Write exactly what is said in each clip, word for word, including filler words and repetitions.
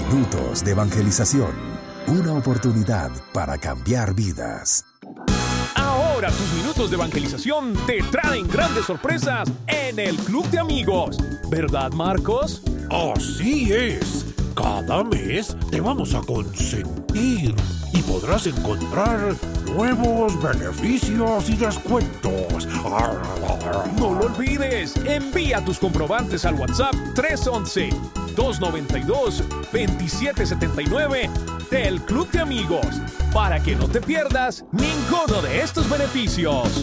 Minutos de evangelización. Una oportunidad para cambiar vidas. Ahora tus minutos de evangelización te traen grandes sorpresas en el Club de Amigos. ¿Verdad, Marcos? Así es. Cada mes te vamos a consentir y podrás encontrar nuevos beneficios y descuentos. No lo olvides. Envía tus comprobantes al WhatsApp tres once, dos noventa y dos, veintisiete setenta y nueve del Club de Amigos para que no te pierdas ninguno de estos beneficios.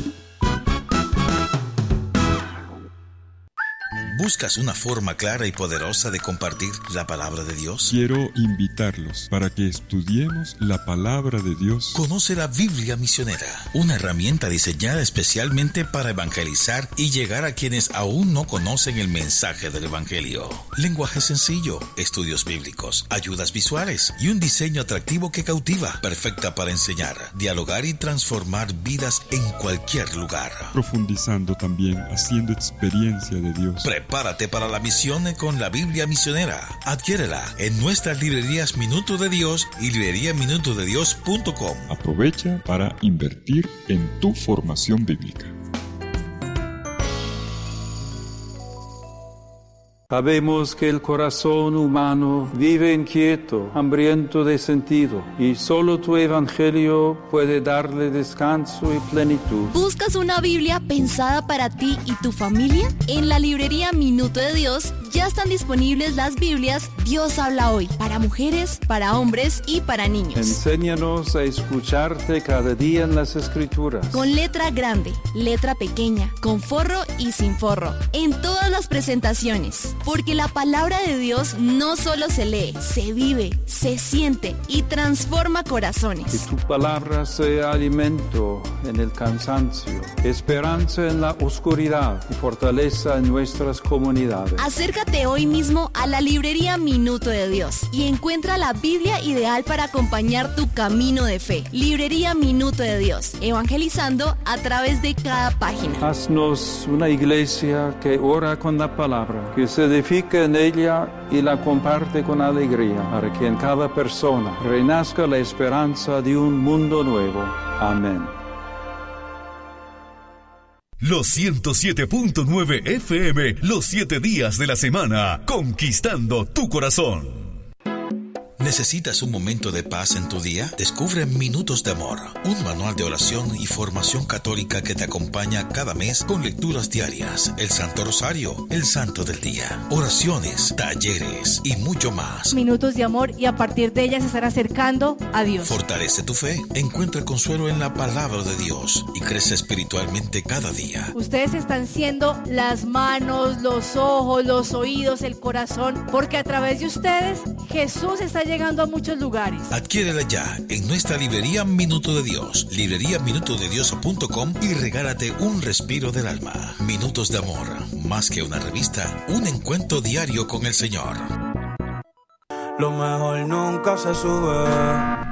¿Buscas una forma clara y poderosa de compartir la palabra de Dios? Quiero invitarlos para que estudiemos la palabra de Dios. Conoce la Biblia Misionera, una herramienta diseñada especialmente para evangelizar y llegar a quienes aún no conocen el mensaje del Evangelio. Lenguaje sencillo, estudios bíblicos, ayudas visuales y un diseño atractivo que cautiva, perfecta para enseñar, dialogar y transformar vidas en cualquier lugar. Profundizando también, haciendo experiencia de Dios. Prepárate para la misión con la Biblia Misionera. Adquiérela en nuestras librerías Minuto de Dios y librería minuto de dios punto com. Aprovecha para invertir en tu formación bíblica. Sabemos que el corazón humano vive inquieto, hambriento de sentido, y solo tu evangelio puede darle descanso y plenitud. ¿Buscas una Biblia pensada para ti y tu familia? En la librería Minuto de Dios ya están disponibles las Biblias Dios habla hoy, para mujeres, para hombres y para niños. Enséñanos a escucharte cada día en las Escrituras. Con letra grande, letra pequeña, con forro y sin forro, en todas las presentaciones. Porque la palabra de Dios no solo se lee, se vive, se siente y transforma corazones. Que tu palabra sea alimento en el cansancio, esperanza en la oscuridad y fortaleza en nuestras comunidades. Acércate hoy mismo a la librería Minuto de Dios y encuentra la Biblia ideal para acompañar tu camino de fe. Librería Minuto de Dios, evangelizando a través de cada página. Haznos una iglesia que ora con la palabra, que se edifica en ella y la comparte con alegría, para que en cada persona renazca la esperanza de un mundo nuevo. Amén. Los ciento siete punto nueve F M, los siete días de la semana, conquistando tu corazón. ¿Necesitas un momento de paz en tu día? Descubre Minutos de Amor, un manual de oración y formación católica que te acompaña cada mes con lecturas diarias, el Santo Rosario, el Santo del Día, oraciones, talleres y mucho más. Minutos de amor, y a partir de ellas se estará acercando a Dios. Fortalece tu fe, encuentra consuelo en la palabra de Dios y crece espiritualmente cada día. Ustedes están siendo las manos, los ojos, los oídos, el corazón, porque a través de ustedes Jesús está llegando a muchos lugares. Adquiérela ya en nuestra librería Minuto de Dios, librería minuto de dios punto com, y regálate un respiro del alma. Minutos de Amor, más que una revista, un encuentro diario con el Señor. Lo mejor nunca se sube.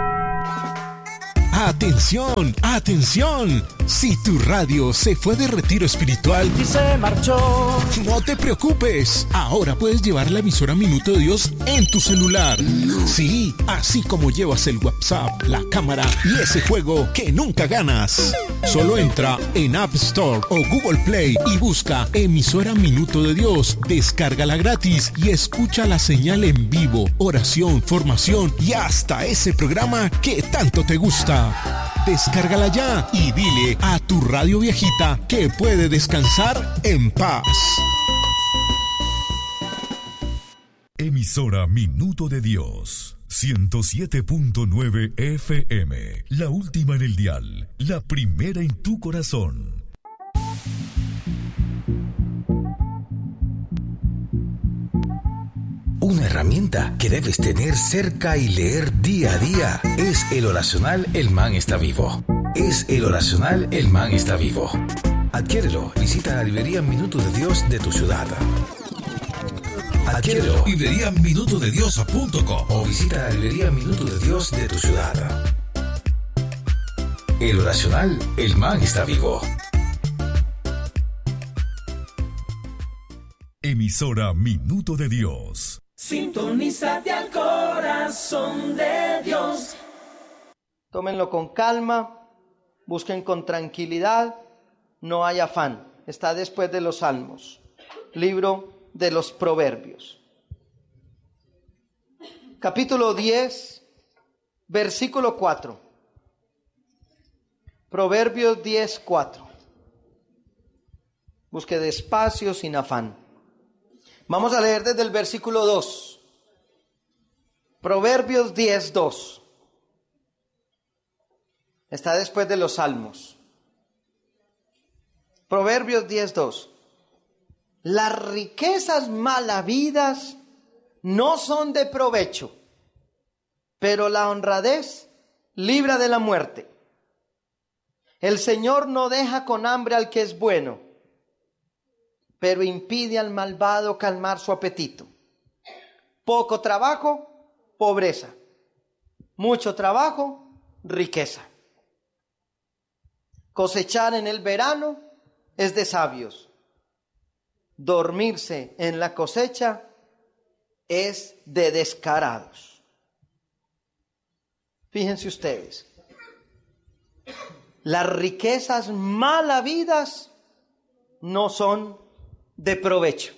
¡Atención! ¡Atención! Si tu radio se fue de retiro espiritual y se marchó, no te preocupes. Ahora puedes llevar la emisora Minuto de Dios en tu celular. Sí, así como llevas el WhatsApp, la cámara y ese juego que nunca ganas. Solo entra en App Store o Google Play y busca emisora Minuto de Dios. Descárgala gratis y escucha la señal en vivo, oración, formación y hasta ese programa que tanto te gusta. Descárgala ya y dile a tu radio viejita que puede descansar en paz. Emisora Minuto de Dios, ciento siete punto nueve F M, la última en el dial, la primera en tu corazón. Una herramienta que debes tener cerca y leer día a día es el oracional El Man está vivo. Es el oracional El Man está vivo. Adquiérelo. Visita la librería Minuto de Dios de tu ciudad. Adquiérelo. librería minuto de dios punto com o visita la librería Minuto de Dios de tu ciudad. El oracional El Man está vivo. Emisora Minuto de Dios, Sintonízate al corazón de Dios. Tómenlo con calma, busquen con tranquilidad, no hay afán. Está después de los Salmos, libro de los Proverbios. Capítulo diez, versículo cuatro. Proverbios diez, cuatro. Busque despacio, sin afán. Vamos a leer desde el versículo dos. Proverbios diez, dos. Está después de los Salmos. Proverbios diez, dos. Las riquezas mal habidas no son de provecho, pero la honradez libra de la muerte. El Señor no deja con hambre al que es bueno, pero impide al malvado calmar su apetito. Poco trabajo, pobreza. Mucho trabajo, riqueza. Cosechar en el verano es de sabios. Dormirse en la cosecha es de descarados. Fíjense ustedes. Las riquezas mal habidas no son de provecho.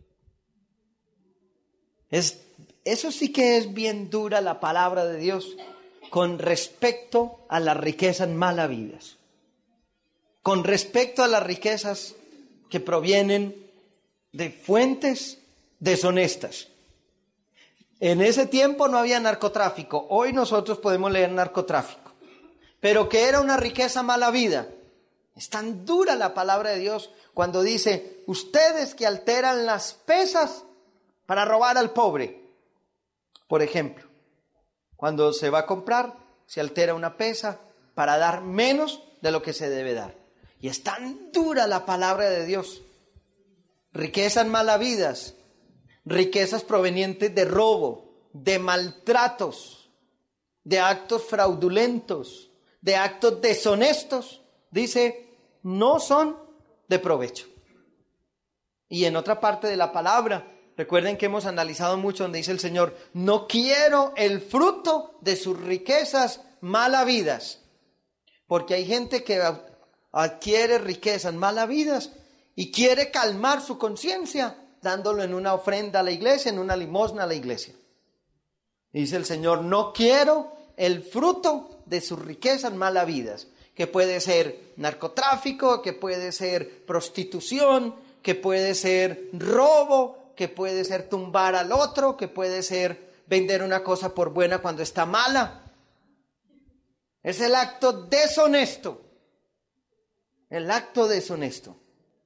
Es, eso sí que es bien dura la palabra de Dios con respecto a las riquezas mal habidas. Con respecto a las riquezas que provienen de fuentes deshonestas. En ese tiempo no había narcotráfico. Hoy nosotros podemos leer narcotráfico. Pero que era una riqueza mal habida. Es tan dura la palabra de Dios cuando dice, ustedes que alteran las pesas para robar al pobre. Por ejemplo, cuando se va a comprar, se altera una pesa para dar menos de lo que se debe dar. Y es tan dura la palabra de Dios. Riquezas mal habidas, riquezas provenientes de robo, de maltratos, de actos fraudulentos, de actos deshonestos, dice, no son de provecho. Y en otra parte de la palabra, recuerden que hemos analizado mucho donde dice el Señor, no quiero el fruto de sus riquezas mal habidas, porque hay gente que adquiere riquezas mal habidas y quiere calmar su conciencia dándolo en una ofrenda a la iglesia, en una limosna a la iglesia. Y dice el Señor, no quiero el fruto de sus riquezas mal habidas, que puede ser narcotráfico, que puede ser prostitución, que puede ser robo, que puede ser tumbar al otro, que puede ser vender una cosa por buena cuando está mala. Es el acto deshonesto. El acto deshonesto.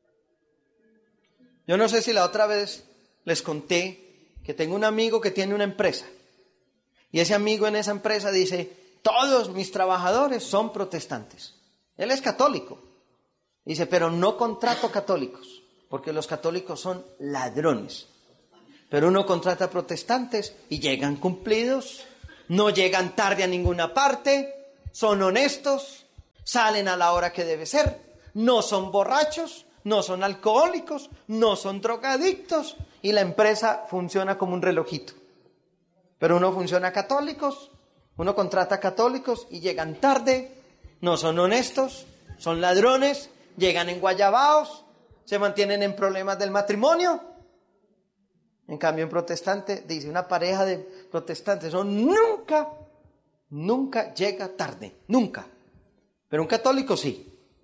Yo no sé si la otra vez les conté que tengo un amigo que tiene una empresa. Y ese amigo en esa empresa dice, todos mis trabajadores son protestantes. Él es católico. Dice, pero no contrato católicos, porque los católicos son ladrones. Pero uno contrata protestantes y llegan cumplidos, no llegan tarde a ninguna parte, son honestos, salen a la hora que debe ser, no son borrachos, no son alcohólicos, no son drogadictos, y la empresa funciona como un relojito. Pero uno funciona católicos, uno contrata católicos y llegan tarde, no son honestos, son ladrones, llegan en guayabaos, se mantienen en problemas del matrimonio. En cambio, en protestante, dice, una pareja de protestantes son nunca, nunca llega tarde, nunca. Pero un católico sí.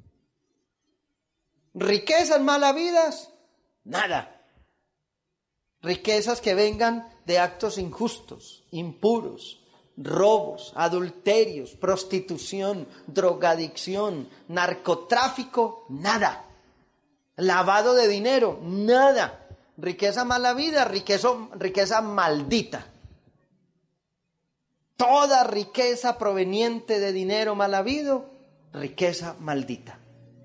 Riquezas mal habidas, nada. Riquezas que vengan de actos injustos, impuros, robos, adulterios, prostitución, drogadicción, narcotráfico, nada. Lavado de dinero, nada. Riqueza mal habida, riqueza, riqueza maldita. Toda riqueza proveniente de dinero mal habido, riqueza maldita.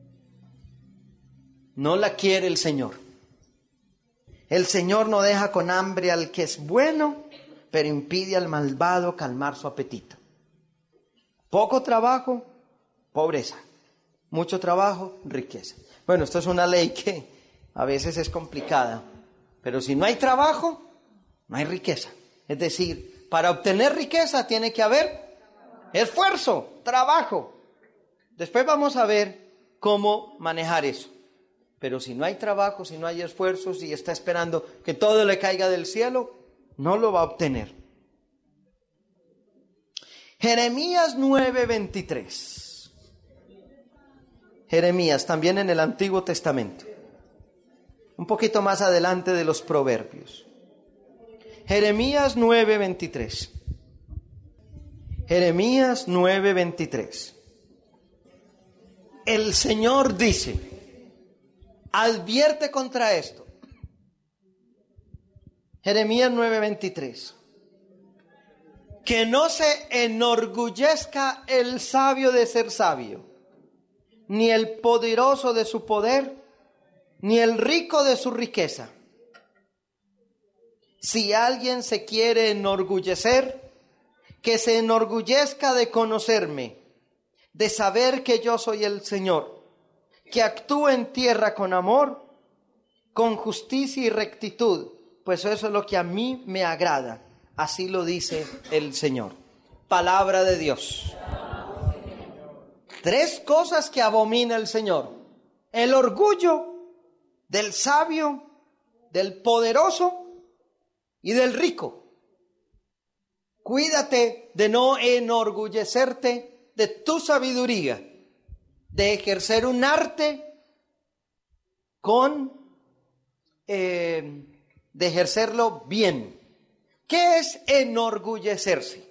No la quiere el Señor. El Señor no deja con hambre al que es bueno, pero impide al malvado calmar su apetito. Poco trabajo, pobreza. Mucho trabajo, riqueza. Bueno, esto es una ley que a veces es complicada, pero si no hay trabajo, no hay riqueza. Es decir, para obtener riqueza tiene que haber esfuerzo, trabajo. Después vamos a ver cómo manejar eso. Pero si no hay trabajo, si no hay esfuerzo, si está esperando que todo le caiga del cielo, no lo va a obtener. Jeremías nueve veintitrés. Jeremías, también en el Antiguo Testamento. Un poquito más adelante de los Proverbios. Jeremías nueve veintitrés. Jeremías nueve veintitrés. El Señor dice, advierte contra esto. Jeremías nueve veintitrés. Que no se enorgullezca el sabio de ser sabio, ni el poderoso de su poder, ni el rico de su riqueza. Si alguien se quiere enorgullecer, que se enorgullezca de conocerme, de saber que yo soy el Señor, que actúe en tierra con amor, con justicia y rectitud, pues eso es lo que a mí me agrada. Así lo dice el Señor. Palabra de Dios. Tres cosas que abomina el Señor: el orgullo del sabio, del poderoso y del rico. Cuídate de no enorgullecerte de tu sabiduría, de ejercer un arte con, eh, de ejercerlo bien. ¿Qué es enorgullecerse?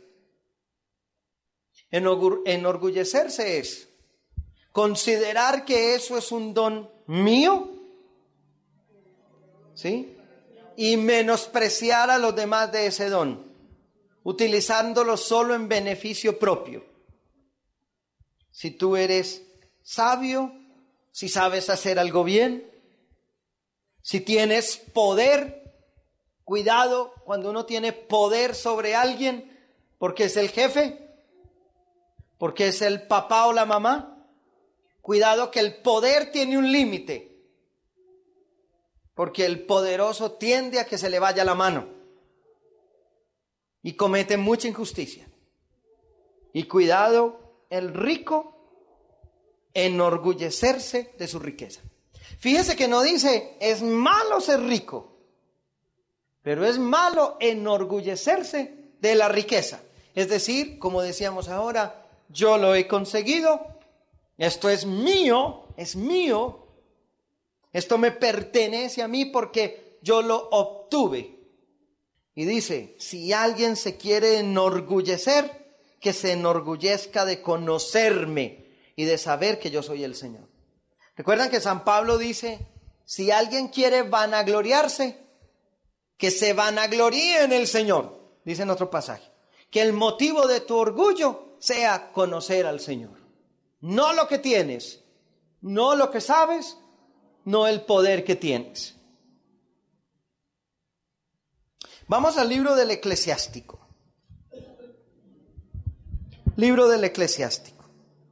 Enorgu- enorgullecerse es considerar que eso es un don mío, ¿sí? Y menospreciar a los demás de ese don, utilizándolo solo en beneficio propio. Si tú eres sabio, si sabes hacer algo bien, si tienes poder, cuidado cuando uno tiene poder sobre alguien, porque es el jefe, porque es el papá o la mamá. Cuidado que el poder tiene un límite, porque el poderoso tiende a que se le vaya la mano y comete mucha injusticia. Y cuidado, el rico enorgullecerse de su riqueza. Fíjese que no dice es malo ser rico, pero es malo enorgullecerse de la riqueza. Es decir, como decíamos ahora, yo lo he conseguido, esto es mío, es mío, esto me pertenece a mí porque yo lo obtuve. Y dice, si alguien se quiere enorgullecer, que se enorgullezca de conocerme y de saber que yo soy el Señor. ¿Recuerdan que San Pablo dice, si alguien quiere vanagloriarse, que se vanagloríe en el Señor? Dice en otro pasaje, que el motivo de tu orgullo sea conocer al Señor. No lo que tienes, no lo que sabes, no el poder que tienes. Vamos al libro del Eclesiástico. Libro del Eclesiástico.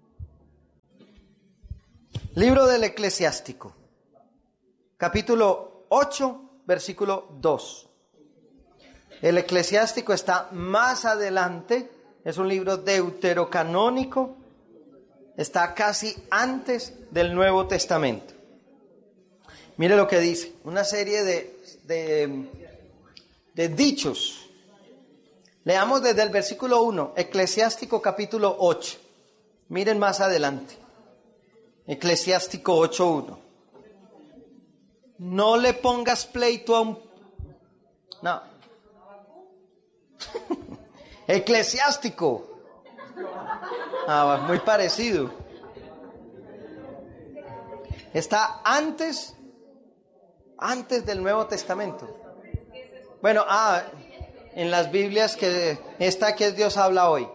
Libro del Eclesiástico. Capítulo ocho, versículo dos. El Eclesiástico está más adelante. Es un libro deuterocanónico. Está casi antes del Nuevo Testamento. Mire lo que dice. Una serie de, de, de dichos. Leamos desde el versículo uno. Eclesiástico capítulo ocho. Miren más adelante. Eclesiástico ocho uno. No le pongas pleito a un... No. Eclesiástico. Ah, muy parecido. Está antes, antes del Nuevo Testamento. Bueno, ah, en las Biblias que está que Dios habla hoy.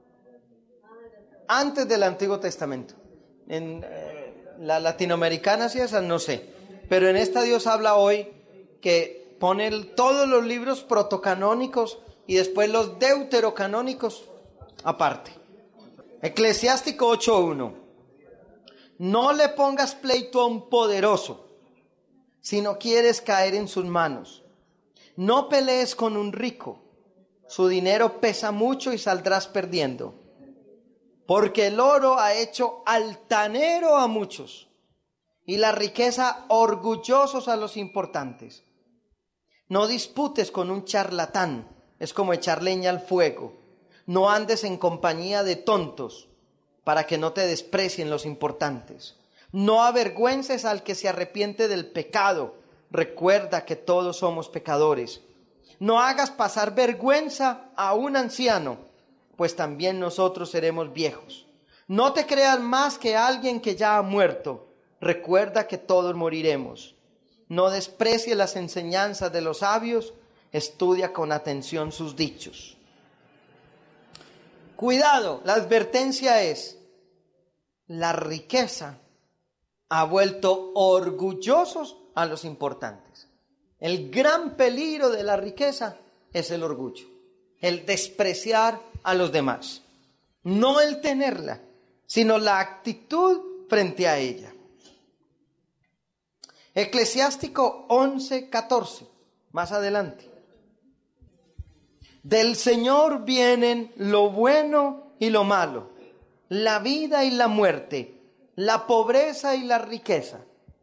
Antes del Antiguo Testamento. En eh, la latinoamericana, sí, esa no sé. Pero en esta Dios habla hoy que pone el, todos los libros protocanónicos y después los deuterocanónicos aparte. Eclesiástico ocho uno. No le pongas pleito a un poderoso si no quieres caer en sus manos. No pelees con un rico. Su dinero pesa mucho y saldrás perdiendo. Porque el oro ha hecho altanero a muchos y la riqueza orgullosos a los importantes. No disputes con un charlatán, es como echar leña al fuego. No andes en compañía de tontos para que no te desprecien los importantes. No avergüences al que se arrepiente del pecado. Recuerda que todos somos pecadores. No hagas pasar vergüenza a un anciano, pues también nosotros seremos viejos. No te creas más que alguien que ya ha muerto. Recuerda que todos moriremos. No desprecie las enseñanzas de los sabios, estudia con atención sus dichos. Cuidado, la advertencia es, la riqueza ha vuelto orgullosos a los importantes. El gran peligro de la riqueza es el orgullo, el despreciar a los demás. No el tenerla, sino la actitud frente a ella. Eclesiástico once, catorce, más adelante. Del Señor vienen lo bueno y lo malo, la vida y la muerte, la pobreza y la riqueza.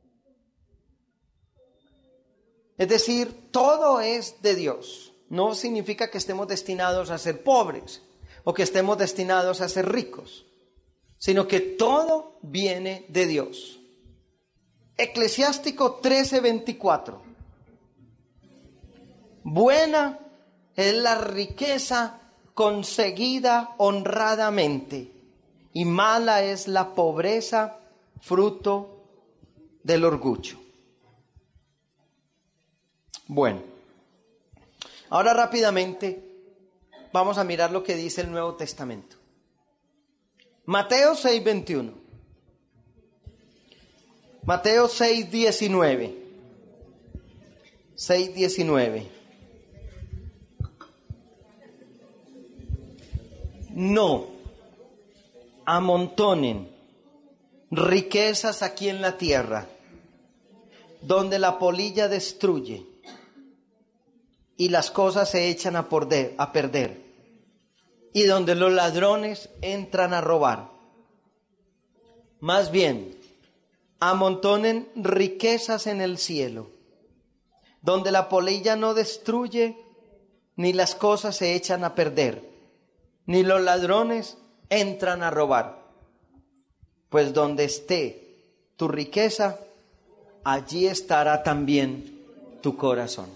Es decir, todo es de Dios. No significa que estemos destinados a ser pobres o que estemos destinados a ser ricos, sino que todo viene de Dios. Eclesiástico trece, veinticuatro. Buena es la riqueza conseguida honradamente, y mala es la pobreza, fruto del orgullo. Bueno, ahora rápidamente vamos a mirar lo que dice el Nuevo Testamento. Mateo seis, veintiuno. Mateo seis, diecinueve. seis, diecinueve. No amontonen riquezas aquí en la tierra, donde la polilla destruye y las cosas se echan a perder, a perder, y donde los ladrones entran a robar. Más bien, amontonen riquezas en el cielo, donde la polilla no destruye, ni las cosas se echan a perder, ni los ladrones entran a robar. Pues donde esté tu riqueza, allí estará también tu corazón.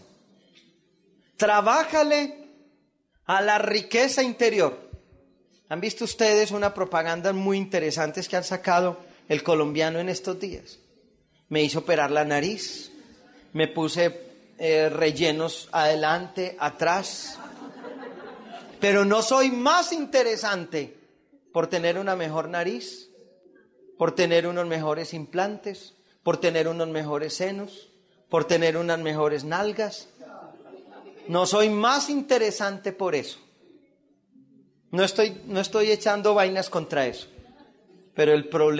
Trabájale a la riqueza interior. ¿Han visto ustedes una propaganda muy interesante que han sacado el colombiano en estos días? Me hizo operar la nariz, me puse eh, rellenos adelante, atrás, pero no soy más interesante por tener una mejor nariz, por tener unos mejores implantes, por tener unos mejores senos, por tener unas mejores nalgas. No soy más interesante por eso. No estoy, no estoy echando vainas contra eso. Pero el problema